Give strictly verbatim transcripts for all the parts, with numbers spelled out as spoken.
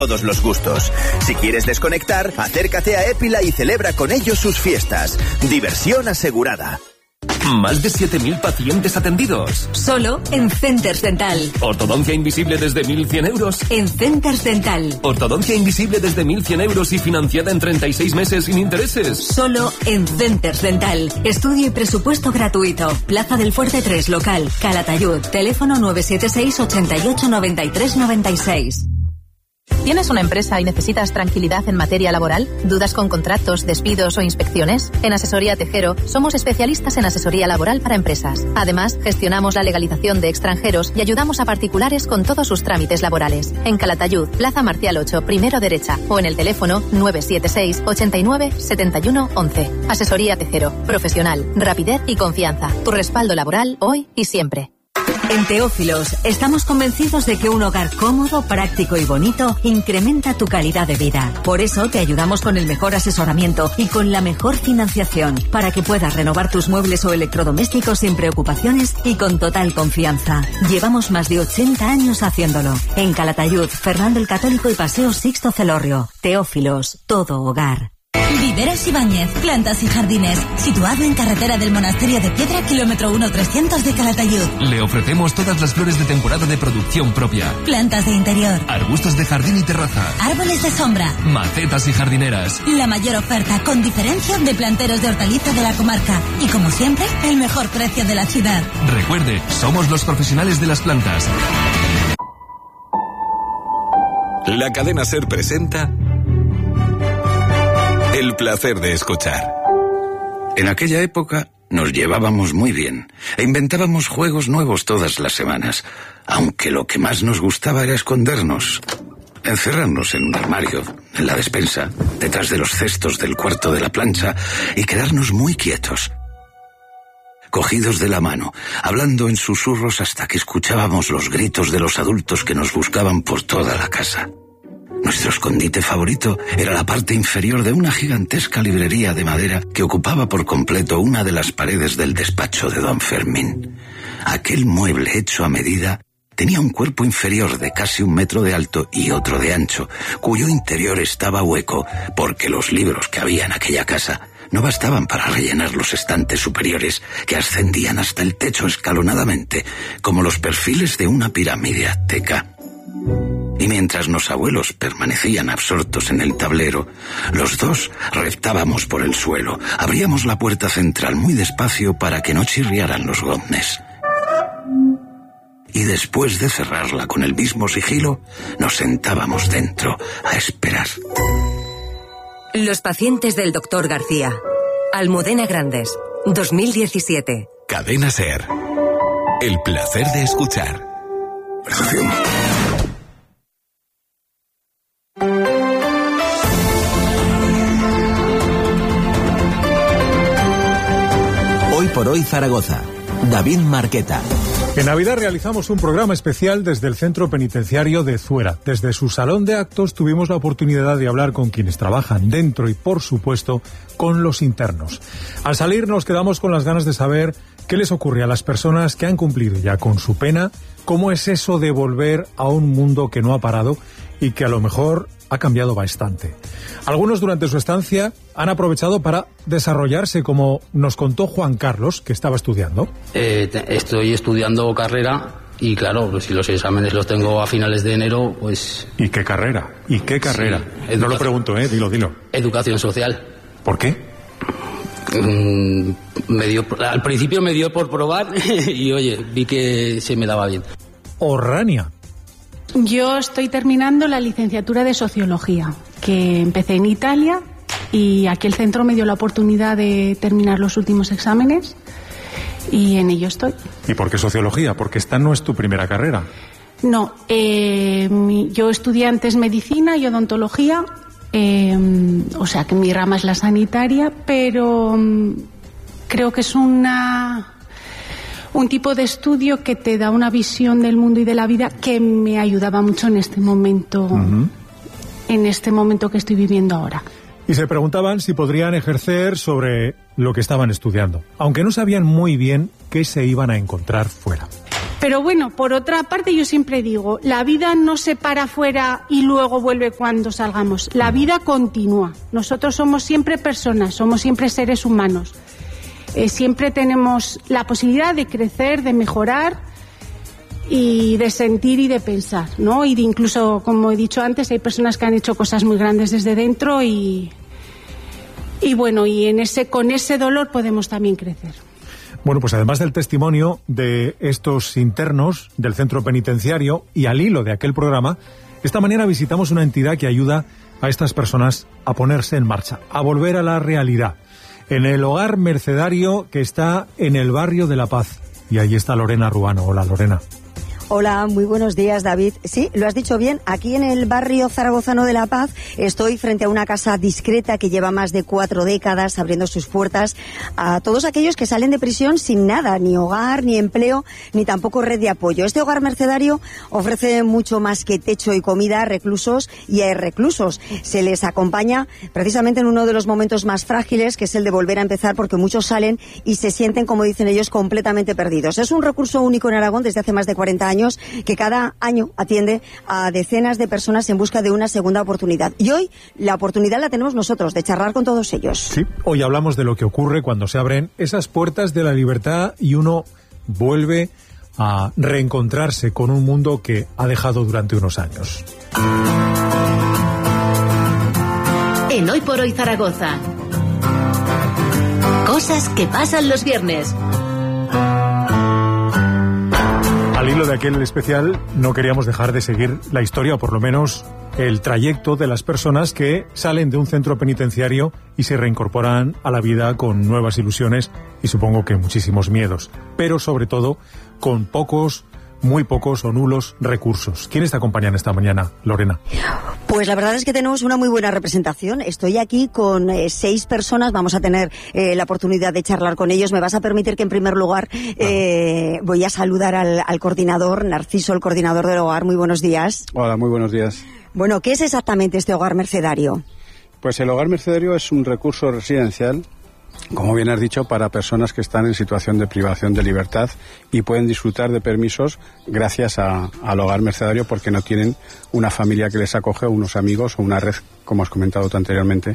todos los gustos. Si quieres desconectar, acércate a Épila y celebra con ellos sus fiestas. Diversión asegurada. Más de siete mil pacientes atendidos. Solo en Centers Dental. Ortodoncia invisible desde mil cien euros. En Centers Dental. Ortodoncia invisible desde mil cien euros y financiada en treinta y seis meses sin intereses. Solo en Centers Dental. Estudio y presupuesto gratuito. Plaza del Fuerte tres, local Calatayud. Teléfono nueve siete seis, ochenta y ocho, noventa y tres, noventa y seis. ¿Tienes una empresa y necesitas tranquilidad en materia laboral? ¿Dudas con contratos, despidos o inspecciones? En Asesoría Tejero somos especialistas en asesoría laboral para empresas. Además, gestionamos la legalización de extranjeros y ayudamos a particulares con todos sus trámites laborales. En Calatayud, Plaza Marcial ocho, primero derecha, o en el teléfono nueve siete seis, ochenta y nueve, setenta y uno, once. Asesoría Tejero, profesional, rapidez y confianza. Tu respaldo laboral hoy y siempre. En Teófilos estamos convencidos de que un hogar cómodo, práctico y bonito incrementa tu calidad de vida. Por eso te ayudamos con el mejor asesoramiento y con la mejor financiación para que puedas renovar tus muebles o electrodomésticos sin preocupaciones y con total confianza. Llevamos más de ochenta años haciéndolo. En Calatayud, Fernando el Católico y Paseo Sixto Celorrio. Teófilos, todo hogar. Viveros Ibáñez, plantas y jardines, situado en carretera del Monasterio de Piedra, kilómetro uno trescientos de Calatayud. Le ofrecemos todas las flores de temporada de producción propia. Plantas de interior, arbustos de jardín y terraza, árboles de sombra, macetas y jardineras. La mayor oferta con diferencia de planteros de hortaliza de la comarca. Y como siempre, el mejor precio de la ciudad. Recuerde, somos los profesionales de las plantas. La cadena SER presenta El placer de escuchar. En aquella época nos llevábamos muy bien e inventábamos juegos nuevos todas las semanas, aunque lo que más nos gustaba era escondernos, encerrarnos en un armario, en la despensa, detrás de los cestos del cuarto de la plancha y quedarnos muy quietos, cogidos de la mano, hablando en susurros hasta que escuchábamos los gritos de los adultos que nos buscaban por toda la casa. Nuestro escondite favorito era la parte inferior de una gigantesca librería de madera que ocupaba por completo una de las paredes del despacho de don Fermín. Aquel mueble hecho a medida tenía un cuerpo inferior de casi un metro de alto y otro de ancho, cuyo interior estaba hueco porque los libros que había en aquella casa no bastaban para rellenar los estantes superiores que ascendían hasta el techo escalonadamente, como los perfiles de una pirámide azteca. Y mientras los abuelos permanecían absortos en el tablero, los dos reptábamos por el suelo, abríamos la puerta central muy despacio para que no chirriaran los goznes. Y después de cerrarla con el mismo sigilo, nos sentábamos dentro a esperar. Los pacientes del doctor García. Almudena Grandes, dos mil diecisiete. Cadena SER. El placer de escuchar. Relación. Hoy por hoy Zaragoza. David Marqueta. En Navidad realizamos un programa especial desde el Centro Penitenciario de Zuera. Desde su salón de actos tuvimos la oportunidad de hablar con quienes trabajan dentro y, por supuesto, con los internos. Al salir nos quedamos con las ganas de saber qué les ocurre a las personas que han cumplido ya con su pena, cómo es eso de volver a un mundo que no ha parado y que a lo mejor ha cambiado bastante. Algunos durante su estancia han aprovechado para desarrollarse, como nos contó Juan Carlos, que estaba estudiando. Eh, estoy estudiando carrera y claro, pues si los exámenes los tengo a finales de enero, pues... ¿Y qué carrera? ¿Y qué carrera? Sí, no lo pregunto, ¿eh? Dilo, dilo. Educación social. ¿Por qué? Mm, me dio, al principio me dio por probar y oye, vi que se me daba bien. Orrania. Yo estoy terminando la licenciatura de Sociología, que empecé en Italia y aquí el centro me dio la oportunidad de terminar los últimos exámenes y en ello estoy. ¿Y por qué Sociología? Porque esta no es tu primera carrera. No, eh, mi, yo estudié antes Medicina y Odontología, eh, o sea que mi rama es la sanitaria, pero um, creo que es una... un tipo de estudio que te da una visión del mundo y de la vida que me ayudaba mucho en este momento, uh-huh. en este momento que estoy viviendo ahora. Y se preguntaban si podrían ejercer sobre lo que estaban estudiando, aunque no sabían muy bien qué se iban a encontrar fuera. Pero bueno, por otra parte yo siempre digo, la vida no se para afuera y luego vuelve cuando salgamos. La vida continúa. Nosotros somos siempre personas, somos siempre seres humanos. Eh, siempre tenemos la posibilidad de crecer, de mejorar y de sentir y de pensar, ¿no? Y de incluso, como he dicho antes, hay personas que han hecho cosas muy grandes desde dentro y, y bueno, y en ese, con ese dolor podemos también crecer. Bueno, pues además del testimonio de estos internos del centro penitenciario y al hilo de aquel programa, esta mañana visitamos una entidad que ayuda a estas personas a ponerse en marcha, a volver a la realidad. En el Hogar Mercedario, que está en el barrio de La Paz. Y ahí está Lorena Ruano. Hola, Lorena. Hola, muy buenos días, David. Sí, lo has dicho bien. Aquí en el barrio zaragozano de La Paz estoy frente a una casa discreta que lleva más de cuatro décadas abriendo sus puertas a todos aquellos que salen de prisión sin nada, ni hogar, ni empleo, ni tampoco red de apoyo. Este Hogar Mercedario ofrece mucho más que techo y comida a reclusos y a reclusos. Se les acompaña precisamente en uno de los momentos más frágiles, que es el de volver a empezar, porque muchos salen y se sienten, como dicen ellos, completamente perdidos. Es un recurso único en Aragón desde hace más de cuarenta años, que cada año atiende a decenas de personas en busca de una segunda oportunidad. Y hoy la oportunidad la tenemos nosotros, de charlar con todos ellos. Sí, hoy hablamos de lo que ocurre cuando se abren esas puertas de la libertad y uno vuelve a reencontrarse con un mundo que ha dejado durante unos años. En Hoy por Hoy Zaragoza. Cosas que pasan los viernes. Al hilo de aquel especial no queríamos dejar de seguir la historia, o por lo menos el trayecto de las personas que salen de un centro penitenciario y se reincorporan a la vida con nuevas ilusiones y supongo que muchísimos miedos, pero sobre todo con pocos, muy pocos o nulos recursos. ¿Quiénes te acompañan esta mañana, Lorena? Pues la verdad es que tenemos una muy buena representación. Estoy aquí con eh, seis personas. Vamos a tener eh, la oportunidad de charlar con ellos. Me vas a permitir que en primer lugar eh, voy a saludar al, al coordinador, Narciso, el coordinador del hogar. Muy buenos días. Hola, muy buenos días. Bueno, ¿qué es exactamente este Hogar Mercedario? Pues el Hogar Mercedario es un recurso residencial, como bien has dicho, para personas que están en situación de privación de libertad y pueden disfrutar de permisos gracias a, al Hogar Mercedario, porque no tienen una familia que les acoge, o unos amigos o una red, como has comentado tú anteriormente.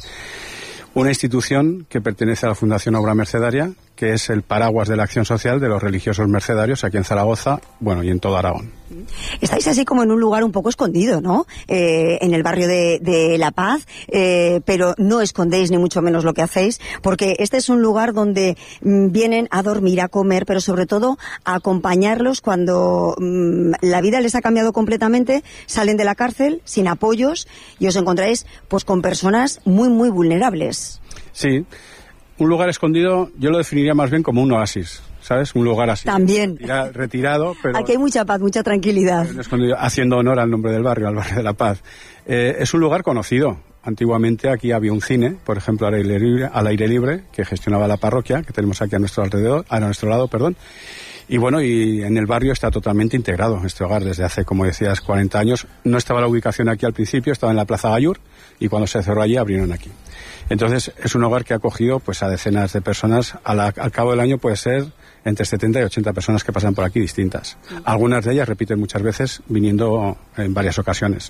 Una institución que pertenece a la Fundación Obra Mercedaria, que es el paraguas de la acción social de los religiosos mercedarios aquí en Zaragoza, bueno, y en todo Aragón. Estáis así como en un lugar un poco escondido, ¿no? Eh, en el barrio de, de La Paz, eh, pero no escondéis ni mucho menos lo que hacéis, porque este es un lugar donde mm, vienen a dormir, a comer, pero sobre todo a acompañarlos cuando mm, la vida les ha cambiado completamente, salen de la cárcel sin apoyos y os encontráis pues con personas muy, muy vulnerables. Sí, un lugar escondido yo lo definiría más bien como un oasis, ¿sabes? Un lugar así. También. Retira, retirado, pero... Aquí hay mucha paz, mucha tranquilidad. Escondido, haciendo honor al nombre del barrio, al barrio de La Paz. Eh, es un lugar conocido. Antiguamente aquí había un cine, por ejemplo, al aire libre, al aire libre, que gestionaba la parroquia, que tenemos aquí a nuestro alrededor, a nuestro lado, perdón. Y bueno, y en el barrio está totalmente integrado este hogar desde hace, como decías, cuarenta años. No estaba la ubicación aquí al principio, estaba en la Plaza Gallur, y cuando se cerró allí abrieron aquí. Entonces es un hogar que ha acogido pues a decenas de personas. A la, al cabo del año puede ser entre setenta y ochenta personas que pasan por aquí distintas. Algunas de ellas repiten muchas veces, viniendo en varias ocasiones.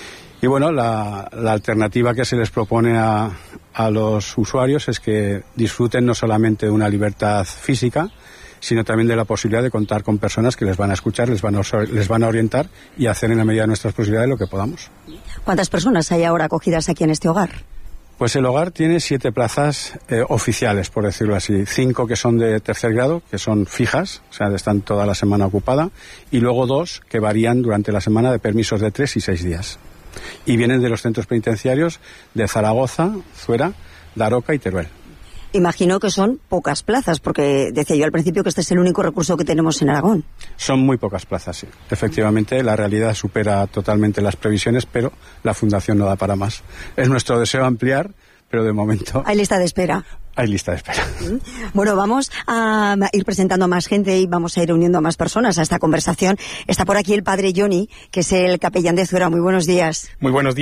Y bueno, la, la alternativa que se les propone a, a los usuarios es que disfruten no solamente de una libertad física, sino también de la posibilidad de contar con personas que les van a escuchar, les van a, les van a orientar y hacer en la medida de nuestras posibilidades lo que podamos. ¿Cuántas personas hay ahora acogidas aquí en este hogar? Pues el hogar tiene siete plazas eh, oficiales, por decirlo así. Cinco que son de tercer grado, que son fijas, o sea, están toda la semana ocupada, y luego dos que varían durante la semana de permisos de tres y seis días. Y vienen de los centros penitenciarios de Zaragoza, Zuera, Daroca y Teruel. Imagino que son pocas plazas, porque decía yo al principio que este es el único recurso que tenemos en Aragón. Son muy pocas plazas, sí. Efectivamente, la realidad supera totalmente las previsiones, pero la Fundación no da para más. Es nuestro deseo ampliar, pero de momento... Hay lista de espera. Hay lista de espera. Bueno, vamos a ir presentando a más gente y vamos a ir uniendo a más personas a esta conversación. Está por aquí el padre Johnny, que es el capellán de Zuera. Muy buenos días. Muy buenos días.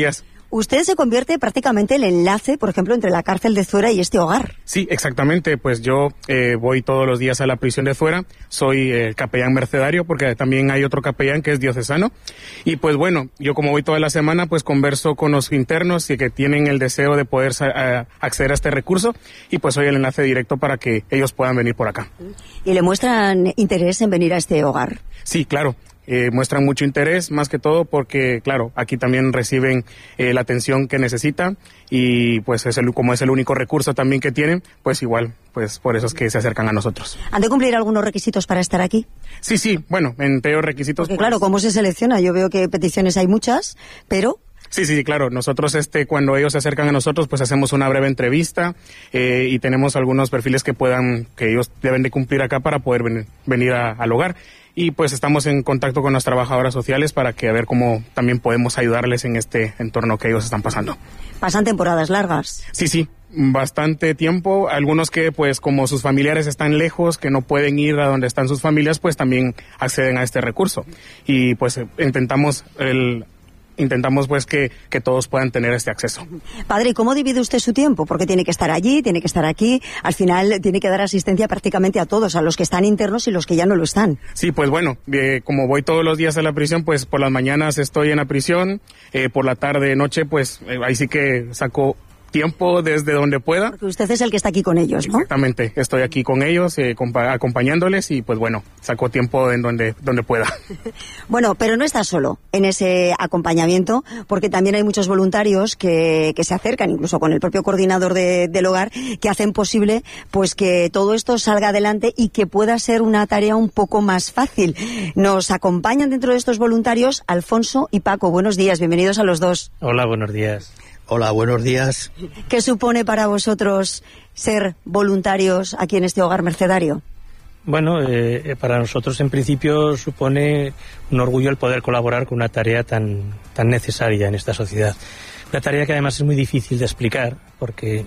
Usted se convierte prácticamente el enlace, por ejemplo, entre la cárcel de Zuera y este hogar. Sí, exactamente. Pues yo eh, voy todos los días a la prisión de Zuera. Soy eh, capellán mercedario, porque también hay otro capellán que es diocesano. Y pues bueno, yo como voy toda la semana, pues converso con los internos y que tienen el deseo de poder a, acceder a este recurso. Y pues soy el enlace directo para que ellos puedan venir por acá. ¿Y le muestran interés en venir a este hogar? Sí, claro. Eh, muestran mucho interés, más que todo porque, claro, aquí también reciben eh, la atención que necesitan y pues es el, como es el único recurso también que tienen, pues igual, pues por eso es que se acercan a nosotros. ¿Han de cumplir algunos requisitos para estar aquí? Sí, sí, bueno, entre los requisitos... Porque pues, claro, ¿cómo se selecciona? Yo veo que peticiones hay muchas, pero... Sí, sí, claro. Nosotros, este, cuando ellos se acercan a nosotros, pues hacemos una breve entrevista eh, y tenemos algunos perfiles que puedan, que ellos deben de cumplir acá para poder ven, venir a, al hogar. Y pues estamos en contacto con las trabajadoras sociales para que a ver cómo también podemos ayudarles en este entorno que ellos están pasando. ¿Pasan temporadas largas? Sí, sí, bastante tiempo. Algunos que pues como sus familiares están lejos, que no pueden ir a donde están sus familias, pues también acceden a este recurso. Y pues intentamos el... Intentamos pues que, que todos puedan tener este acceso. Padre, ¿y cómo divide usted su tiempo? Porque tiene que estar allí, tiene que estar aquí, al final tiene que dar asistencia prácticamente a todos, a los que están internos y los que ya no lo están. Sí, pues bueno, eh, como voy todos los días a la prisión, pues por las mañanas estoy en la prisión, eh, por la tarde, noche, pues eh, ahí sí que saco tiempo desde donde pueda. Porque usted es el que está aquí con ellos, ¿no? Exactamente, estoy aquí con ellos, eh, acompañándoles y pues bueno, saco tiempo en donde, donde pueda. Bueno, pero no está solo en ese acompañamiento, porque también hay muchos voluntarios que, que se acercan, incluso con el propio coordinador de, del hogar, que hacen posible pues que todo esto salga adelante y que pueda ser una tarea un poco más fácil. Nos acompañan dentro de estos voluntarios Alfonso y Paco. Buenos días, bienvenidos a los dos. Hola, buenos días. Hola, buenos días. ¿Qué supone para vosotros ser voluntarios aquí en este hogar mercedario? Bueno, eh, para nosotros en principio supone un orgullo el poder colaborar con una tarea tan, tan necesaria en esta sociedad. Una tarea que además es muy difícil de explicar, porque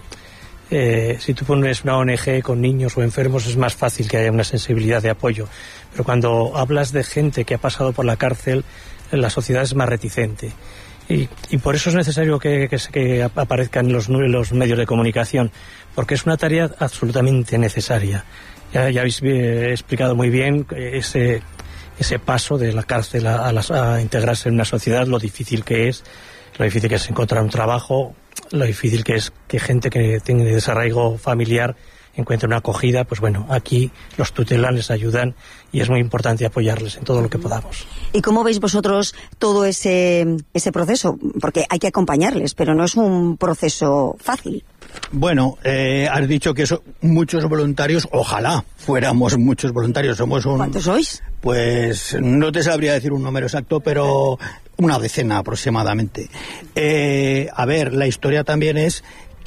eh, si tú pones una O N Ge con niños o enfermos es más fácil que haya una sensibilidad de apoyo. Pero cuando hablas de gente que ha pasado por la cárcel, la sociedad es más reticente. Y, y por eso es necesario que, que, que aparezcan los, los medios de comunicación, porque es una tarea absolutamente necesaria. Ya, ya habéis eh, explicado muy bien ese, ese paso de la cárcel a, a, las, a integrarse en una sociedad, lo difícil que es, lo difícil que es encontrar un trabajo, lo difícil que es que gente que tiene desarraigo familiar encuentre una acogida. Pues bueno, aquí los tutelares ayudan y es muy importante apoyarles en todo lo que podamos. ¿Y cómo veis vosotros todo ese, ese proceso? Porque hay que acompañarles, pero no es un proceso fácil. Bueno, eh, has dicho que son muchos voluntarios, ojalá fuéramos muchos voluntarios. Somos un, ¿Cuántos sois? Pues no te sabría decir un número exacto, pero una decena aproximadamente. Eh, a ver, la historia también es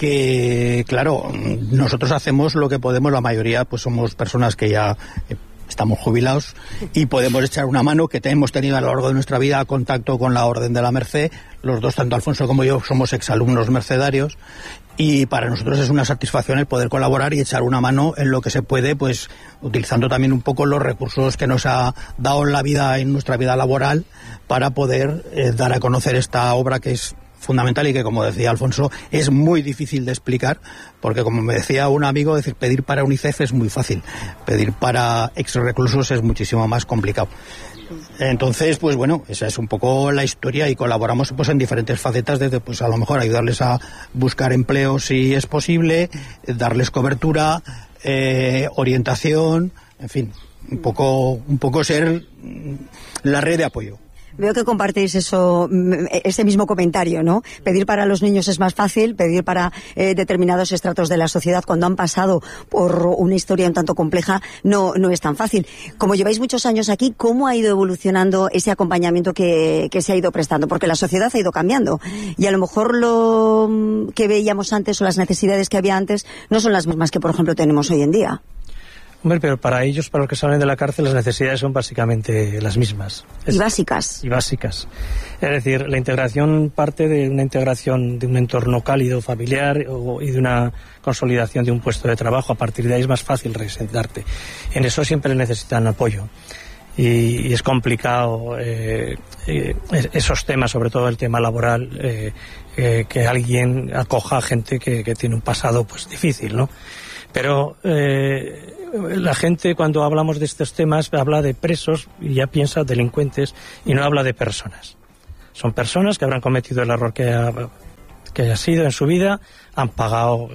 que, claro, nosotros hacemos lo que podemos, la mayoría pues somos personas que ya eh, estamos jubilados y podemos echar una mano, que hemos tenido a lo largo de nuestra vida contacto con la Orden de la Merced. Los dos, tanto Alfonso como yo, somos exalumnos mercedarios y para nosotros es una satisfacción el poder colaborar y echar una mano en lo que se puede, pues utilizando también un poco los recursos que nos ha dado en la vida, en nuestra vida laboral, para poder eh, dar a conocer esta obra que es fundamental y que, como decía Alfonso, es muy difícil de explicar, porque como me decía un amigo, decir pedir para UNICEF es muy fácil, pedir para exreclusos es muchísimo más complicado. Entonces, pues bueno, esa es un poco la historia y colaboramos pues en diferentes facetas, desde pues a lo mejor ayudarles a buscar empleo si es posible, darles cobertura, eh, orientación, en fin, un poco, un poco ser la red de apoyo. Veo que compartéis eso, ese mismo comentario, ¿no? Pedir para los niños es más fácil, pedir para eh, determinados estratos de la sociedad cuando han pasado por una historia un tanto compleja no, no es tan fácil. Como lleváis muchos años aquí, ¿cómo ha ido evolucionando ese acompañamiento que, que se ha ido prestando? Porque la sociedad ha ido cambiando y a lo mejor lo que veíamos antes o las necesidades que había antes no son las mismas que, por ejemplo, tenemos hoy en día. Hombre, pero para ellos, para los que salen de la cárcel, las necesidades son básicamente las mismas. Es, y básicas. Y básicas. Es decir, la integración parte de una integración de un entorno cálido, familiar o, y de una consolidación de un puesto de trabajo. A partir de ahí es más fácil reinsertarte. En eso siempre necesitan apoyo. y, y es complicado eh, eh, esos temas, sobre todo el tema laboral, eh, eh, que alguien acoja a gente que, que tiene un pasado pues difícil, ¿no? Pero eh, la gente, cuando hablamos de estos temas, habla de presos y ya piensa delincuentes y no habla de personas. Son personas que habrán cometido el error que ha, que haya sido en su vida, han pagado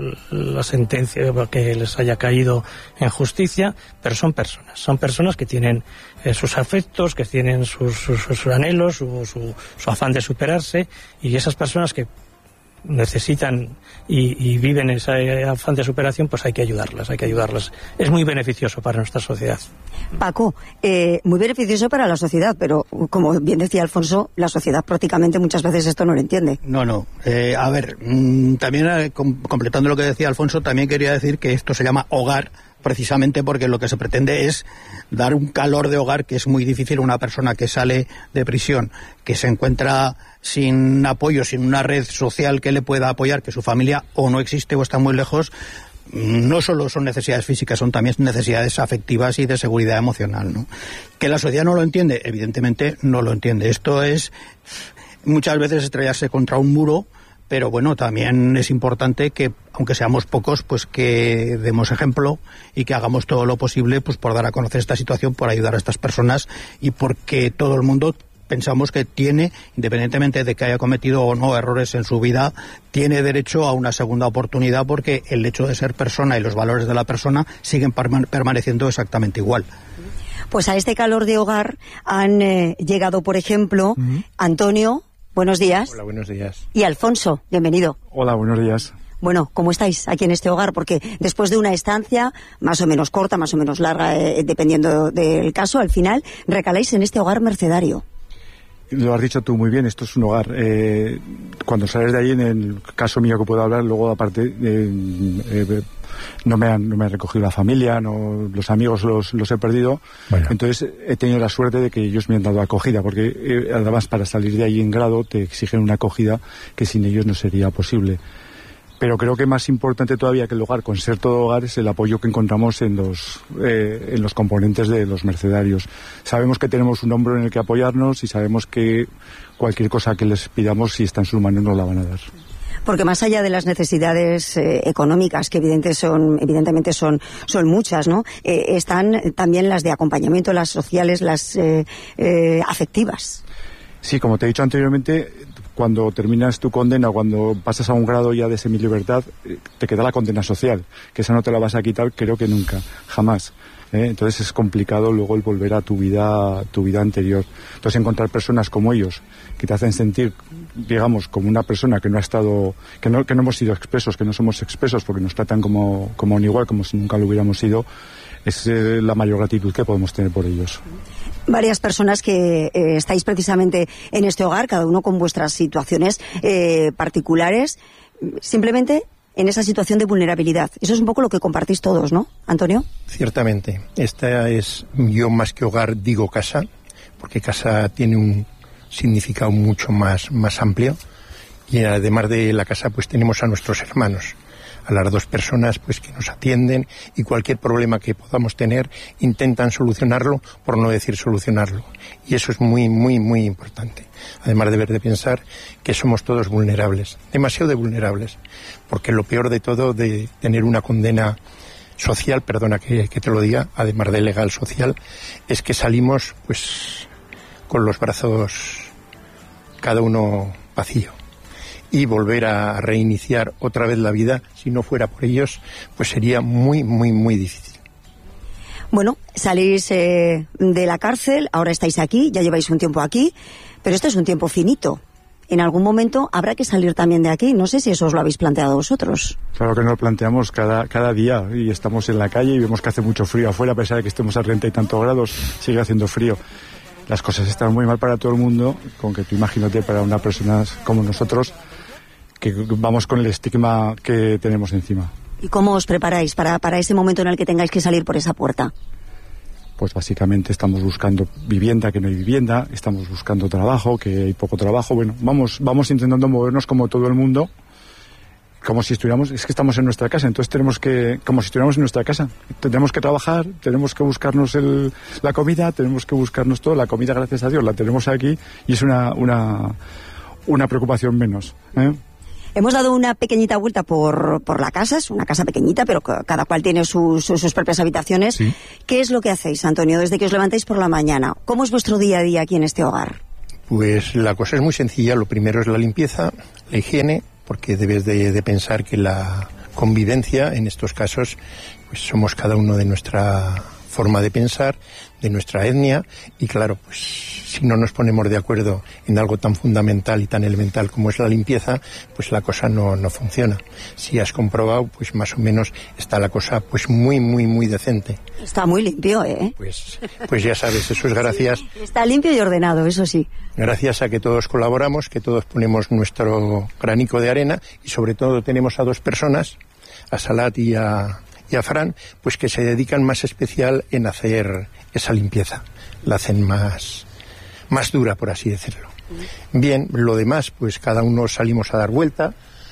la sentencia que les haya caído en justicia, pero son personas. Son personas que tienen eh, sus afectos, que tienen sus, sus, sus anhelos, su, su, su afán de superarse, y esas personas que necesitan y, y viven ese afán de superación, pues hay que ayudarlas, hay que ayudarlas. Es muy beneficioso para nuestra sociedad. Paco, eh, muy beneficioso para la sociedad, pero como bien decía Alfonso, la sociedad prácticamente muchas veces esto no lo entiende. No, no. Eh, a ver, mmm, también eh, com completando lo que decía Alfonso, también quería decir que esto se llama hogar, precisamente porque lo que se pretende es dar un calor de hogar que es muy difícil a una persona que sale de prisión, que se encuentra sin apoyo, sin una red social que le pueda apoyar, que su familia o no existe o está muy lejos. No solo son necesidades físicas, son también necesidades afectivas y de seguridad emocional, ¿no? ¿Que la sociedad no lo entiende? Evidentemente no lo entiende. Esto es muchas veces estrellarse contra un muro, pero bueno, también es importante que, aunque seamos pocos, pues que demos ejemplo y que hagamos todo lo posible pues por dar a conocer esta situación, por ayudar a estas personas y porque todo el mundo pensamos que tiene, independientemente de que haya cometido o no errores en su vida, tiene derecho a una segunda oportunidad, porque el hecho de ser persona y los valores de la persona siguen permaneciendo exactamente igual. Pues a este calor de hogar han eh, llegado, por ejemplo, uh-huh. Antonio, buenos días. Hola, buenos días. Y Alfonso, bienvenido. Hola, buenos días. Bueno, ¿cómo estáis aquí en este hogar? Porque después de una estancia más o menos corta, más o menos larga, eh, dependiendo del caso, al final recaláis en este hogar mercedario. Lo has dicho tú muy bien, esto es un hogar. Eh, cuando sales de ahí, en el caso mío que puedo hablar, luego aparte eh, eh, no me han no me han recogido la familia, no, los amigos los, los he perdido. Bueno. Entonces he tenido la suerte de que ellos me han dado acogida, porque eh, además para salir de ahí en grado te exigen una acogida que sin ellos no sería posible. Pero creo que más importante todavía que el hogar, con ser todo hogar, es el apoyo que encontramos en los, eh, en los componentes de los mercedarios. Sabemos que tenemos un hombro en el que apoyarnos y sabemos que cualquier cosa que les pidamos, si está en sus manos, nos la van a dar. Porque más allá de las necesidades eh, económicas, que evidentemente son, evidentemente son, son muchas, ¿no? Eh, están también las de acompañamiento, las sociales, las eh, eh, afectivas. Sí, como te he dicho anteriormente, cuando terminas tu condena, cuando pasas a un grado ya de semilibertad, te queda la condena social, que esa no te la vas a quitar, creo que nunca, jamás. ¿eh? Entonces es complicado luego el volver a tu vida, tu vida anterior. Entonces encontrar personas como ellos, que te hacen sentir, digamos, como una persona que no ha estado, que no, que no hemos sido expresos, que no somos expresos, porque nos tratan como, como un igual, como si nunca lo hubiéramos sido, es eh, la mayor gratitud que podemos tener por ellos. Varias personas que eh, estáis precisamente en este hogar, cada uno con vuestras situaciones eh, particulares, simplemente en esa situación de vulnerabilidad. Eso es un poco lo que compartís todos, ¿no, Antonio? Ciertamente. Esta es, yo más que hogar digo casa, porque casa tiene un significado mucho más, más amplio, y además de la casa pues tenemos a nuestros hermanos, a las dos personas pues que nos atienden, y cualquier problema que podamos tener intentan solucionarlo, por no decir solucionarlo, y eso es muy muy muy importante. Además de ver de pensar que somos todos vulnerables, demasiado vulnerables, porque lo peor de todo de tener una condena social, perdona que, que te lo diga, además de legal social, es que salimos pues con los brazos cada uno vacío. Y volver a reiniciar otra vez la vida, si no fuera por ellos, pues sería muy, muy, muy difícil. Bueno, salís eh, de la cárcel, ahora estáis aquí, ya lleváis un tiempo aquí, pero este es un tiempo finito. En algún momento habrá que salir también de aquí. No sé si eso os lo habéis planteado vosotros. Claro que nos lo planteamos cada, cada día, y estamos en la calle y vemos que hace mucho frío afuera, a pesar de que estemos a treinta y tantos grados, sigue haciendo frío. Las cosas están muy mal para todo el mundo, con que tú imagínate para una persona como nosotros, que vamos con el estigma que tenemos encima. ¿Y cómo os preparáis para, para ese momento en el que tengáis que salir por esa puerta? Pues básicamente estamos buscando vivienda, que no hay vivienda, estamos buscando trabajo, que hay poco trabajo. Bueno, vamos, vamos intentando movernos como todo el mundo, como si estuviéramos, es que estamos en nuestra casa, entonces tenemos que, como si estuviéramos en nuestra casa, tenemos que trabajar, tenemos que buscarnos el, la comida, tenemos que buscarnos todo, la comida, gracias a Dios, la tenemos aquí y es una, una, una preocupación menos, ¿eh? Hemos dado una pequeñita vuelta por, por la casa, es una casa pequeñita, pero cada cual tiene sus, sus, sus propias habitaciones. Sí. ¿Qué es lo que hacéis, Antonio, desde que os levantáis por la mañana? ¿Cómo es vuestro día a día aquí en este hogar? Pues la cosa es muy sencilla, lo primero es la limpieza, la higiene, porque debes de, de pensar que la convivencia, en estos casos, pues somos cada uno de nuestra forma de pensar, de nuestra etnia, y claro, pues si no nos ponemos de acuerdo en algo tan fundamental y tan elemental como es la limpieza, pues la cosa no, no funciona. Si has comprobado, pues más o menos está la cosa pues muy, muy, muy decente. Está muy limpio, ¿eh? Pues, pues ya sabes, eso es gracias... Sí, está limpio y ordenado, eso sí. Gracias a que todos colaboramos, que todos ponemos nuestro granico de arena, y sobre todo tenemos a dos personas, a Salat y a... y a Fran, pues que se dedican más especial en hacer esa limpieza. La hacen más, más dura, por así decirlo. Bien, lo demás, pues cada uno salimos a dar vuelta,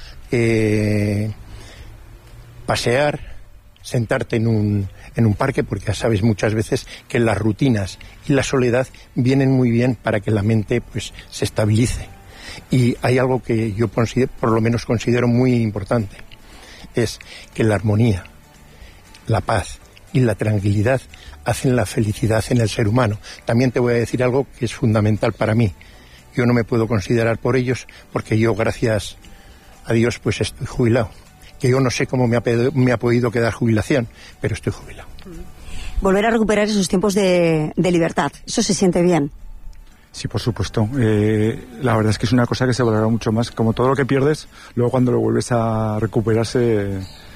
eh, pasear, sentarte en un, en un parque, porque ya sabes muchas veces que las rutinas y la soledad vienen muy bien para que la mente pues se estabilice. Y hay algo que yo considero, por lo menos considero muy importante, es que la armonía, la paz y la tranquilidad hacen la felicidad en el ser humano. También te voy a decir algo que es fundamental para mí. Yo no me puedo considerar por ellos porque yo, gracias a Dios, pues estoy jubilado. Que yo no sé cómo me ha, me ha podido quedar jubilación, pero estoy jubilado. Volver a recuperar esos tiempos de, de libertad, ¿eso se siente bien? Sí, por supuesto. Eh, la verdad es que es una cosa que se valora mucho más. Como todo lo que pierdes, luego cuando lo vuelves a recuperarse...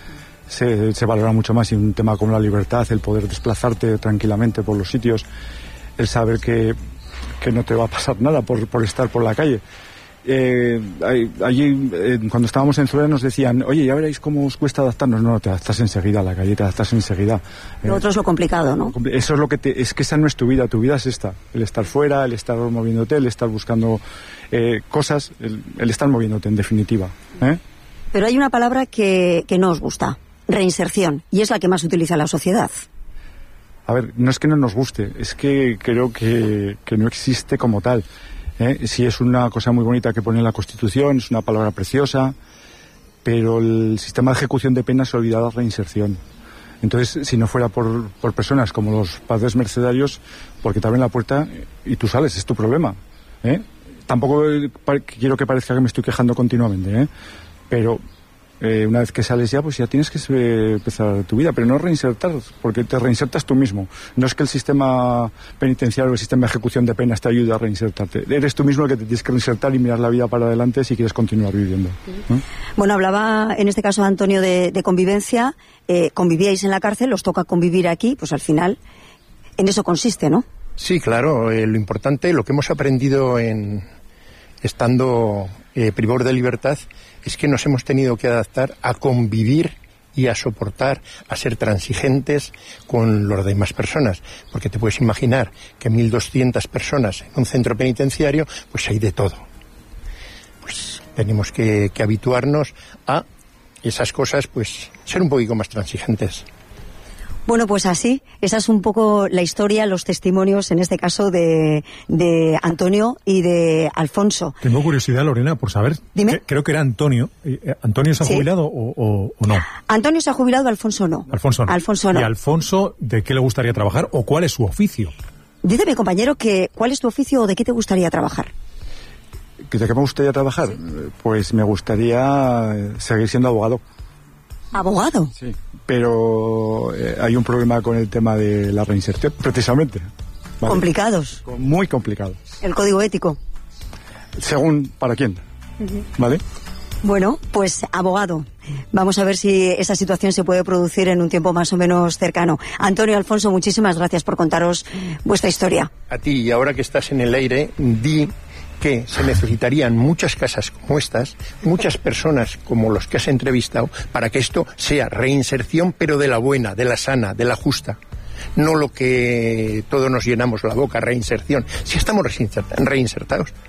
Se, se valora mucho más, y un tema como la libertad, el poder desplazarte tranquilamente por los sitios, el saber que, que no te va a pasar nada por, por estar por la calle. Eh, allí, eh, cuando estábamos en Zuera nos decían, oye, ya veréis cómo os cuesta adaptarnos. No, te adaptas enseguida a la calle, te adaptas enseguida. Lo eh, otro es lo complicado, ¿no? Eso es lo que te, es que esa no es tu vida, tu vida es esta, el estar fuera, el estar moviéndote, el estar buscando eh, cosas, el, el estar moviéndote en definitiva, ¿eh? Pero hay una palabra que, que no os gusta: reinserción, y es la que más utiliza la sociedad. A ver, no es que no nos guste, es que creo que, que no existe como tal, ¿eh? Sí, es una cosa muy bonita que pone en la Constitución, es una palabra preciosa, pero el sistema de ejecución de penas se ha olvidado de reinserción. Entonces, si no fuera por, por personas como los padres mercedarios, porque te abren la puerta y tú sales, es tu problema, ¿eh? Tampoco quiero que parezca que me estoy quejando continuamente, ¿eh? Pero... Eh, una vez que sales ya, pues ya tienes que eh, empezar tu vida, pero no reinsertar, porque te reinsertas tú mismo. No es que el sistema penitenciario o el sistema de ejecución de penas te ayude a reinsertarte. Eres tú mismo el que te tienes que reinsertar y mirar la vida para adelante si quieres continuar viviendo. ¿Eh? Bueno, hablaba en este caso Antonio de, de convivencia. Eh, convivíais en la cárcel, os toca convivir aquí, pues al final en eso consiste, ¿no? Sí, claro. Eh, lo importante, lo que hemos aprendido en estando eh, privados de libertad, es que nos hemos tenido que adaptar a convivir y a soportar, a ser transigentes con las demás personas. Porque te puedes imaginar que mil doscientas personas en un centro penitenciario, pues hay de todo. Pues tenemos que, que habituarnos a esas cosas, pues ser un poquito más transigentes. Bueno, pues así, esa es un poco la historia, los testimonios, en este caso, de, de Antonio y de Alfonso. Tengo curiosidad, Lorena, por saber. Dime. Creo que era Antonio. ¿Antonio se ha ¿Sí? jubilado o, o, o no? Antonio se ha jubilado, Alfonso no. Alfonso no. Alfonso no. ¿Y Alfonso de qué le gustaría trabajar o cuál es su oficio? Dice mi compañero que ¿cuál es tu oficio o de qué te gustaría trabajar? ¿De qué me gustaría trabajar? Sí. Pues me gustaría seguir siendo abogado. ¿Abogado? Sí, pero eh, hay un problema con el tema de la reinserción, precisamente. ¿Vale? ¿Complicados? Muy complicados. ¿El código ético? Según para quién, uh-huh. ¿Vale? Bueno, pues abogado. Vamos a ver si esa situación se puede producir en un tiempo más o menos cercano. Antonio, Alfonso, muchísimas gracias por contaros vuestra historia. A ti, y ahora que estás en el aire, di que se necesitarían muchas casas como estas, muchas personas como los que has entrevistado, para que esto sea reinserción, pero de la buena, de la sana, de la justa. No lo que todos nos llenamos la boca, reinserción. Si estamos reinsertados.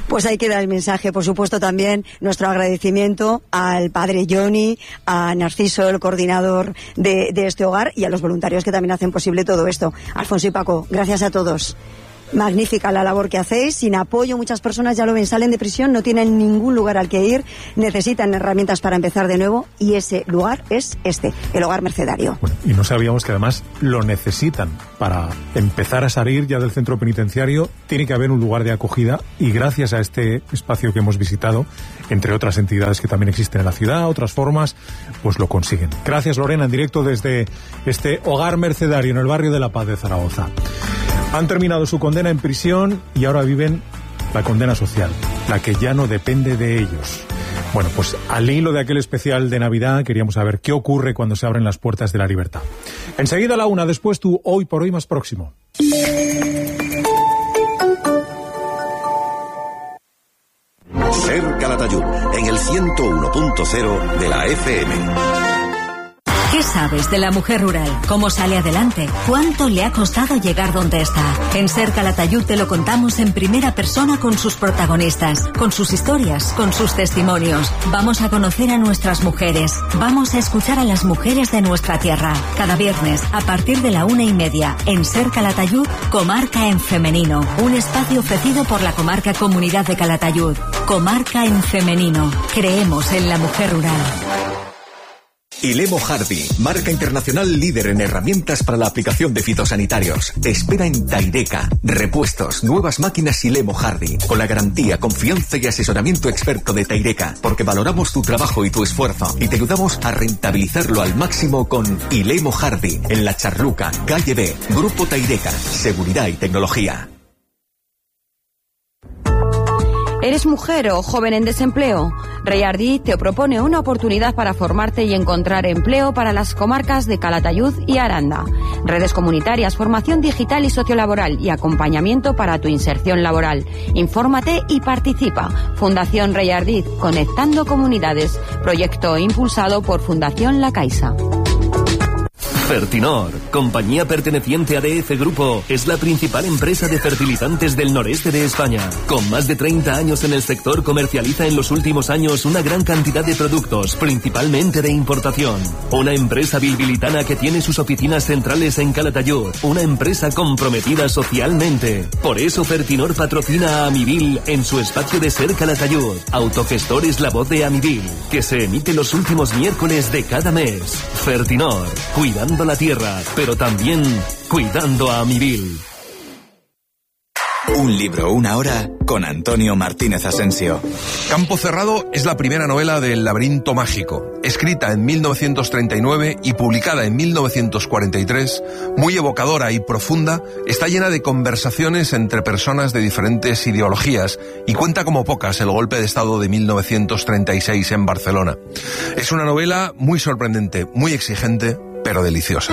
Pues ahí queda el mensaje. Por supuesto, también nuestro agradecimiento al padre Johnny, a Narciso, el coordinador de, de este hogar, y a los voluntarios que también hacen posible todo esto. Alfonso y Paco, gracias a todos. Magnífica la labor que hacéis. Sin apoyo, muchas personas, ya lo ven, salen de prisión, no tienen ningún lugar al que ir, necesitan herramientas para empezar de nuevo, y ese lugar es este, el Hogar Mercedario. Bueno, y no sabíamos que además lo necesitan. Para empezar a salir ya del centro penitenciario tiene que haber un lugar de acogida, y gracias a este espacio que hemos visitado, entre otras entidades que también existen en la ciudad, otras formas, pues lo consiguen. Gracias, Lorena, en directo desde este Hogar Mercedario en el barrio de La Paz de Zaragoza. Han terminado su condena en prisión y ahora viven la condena social, la que ya no depende de ellos. Bueno, pues al hilo de aquel especial de Navidad queríamos saber qué ocurre cuando se abren las puertas de la libertad. Enseguida a la una, después tú Hoy por Hoy más próximo. Ser Calatayud, en el ciento uno punto cero de la F M. ¿Qué sabes de la mujer rural? ¿Cómo sale adelante? ¿Cuánto le ha costado llegar donde está? En Ser Calatayud te lo contamos en primera persona con sus protagonistas, con sus historias, con sus testimonios. Vamos a conocer a nuestras mujeres. Vamos a escuchar a las mujeres de nuestra tierra. Cada viernes, a partir de la una y media, en Ser Calatayud, Comarca en Femenino. Un espacio ofrecido por la Comarca Comunidad de Calatayud. Comarca en Femenino. Creemos en la mujer rural. Ilemo Hardy, marca internacional líder en herramientas para la aplicación de fitosanitarios. Te espera en Taireca. Repuestos, nuevas máquinas Ilemo Hardy, con la garantía, confianza y asesoramiento experto de Taireca, porque valoramos tu trabajo y tu esfuerzo y te ayudamos a rentabilizarlo al máximo con Ilemo Hardy, en La Charluca, calle B, Grupo Taireca, seguridad y tecnología. ¿Eres mujer o joven en desempleo? Reyardí te propone una oportunidad para formarte y encontrar empleo para las comarcas de Calatayud y Aranda. Redes comunitarias, formación digital y sociolaboral y acompañamiento para tu inserción laboral. Infórmate y participa. Fundación Reyardí, Conectando Comunidades. Proyecto impulsado por Fundación La Caixa. Fertinor, compañía perteneciente a D F Grupo, es la principal empresa de fertilizantes del noreste de España. Con más de treinta años en el sector, comercializa en los últimos años una gran cantidad de productos, principalmente de importación. Una empresa bilbilitana que tiene sus oficinas centrales en Calatayud. Una empresa comprometida socialmente. Por eso Fertinor patrocina a Amibil en su espacio de Ser Calatayud. Autogestor es la voz de Amibil, que se emite los últimos miércoles de cada mes. Fertinor, cuidando la tierra, pero también cuidando a Amibil. Un libro, una hora, con Antonio Martínez Asensio. Campo Cerrado es la primera novela del Laberinto Mágico. Escrita en mil novecientos treinta y nueve y publicada en mil novecientos cuarenta y tres, muy evocadora y profunda, está llena de conversaciones entre personas de diferentes ideologías y cuenta como pocas el golpe de Estado de mil novecientos treinta y seis en Barcelona. Es una novela muy sorprendente, muy exigente, pero deliciosa.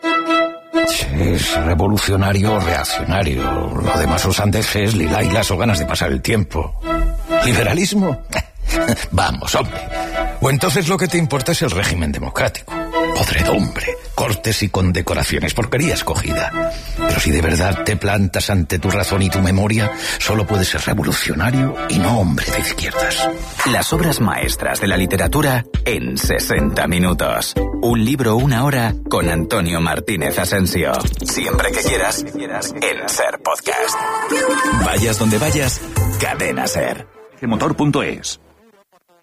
Es revolucionario o reaccionario. Lo demás son sandeces, lilailas o ganas de pasar el tiempo. ¿Liberalismo? Vamos, hombre. O entonces lo que te importa es el régimen democrático. Podredumbre, cortes y condecoraciones, porquería escogida. Pero si de verdad te plantas ante tu razón y tu memoria, solo puedes ser revolucionario y no hombre de izquierdas. Las obras maestras de la literatura en sesenta minutos. Un libro, una hora, con Antonio Martínez Asensio. Siempre que quieras, en Ser Podcast. Vayas donde vayas, Cadena Ser. Motor punto es.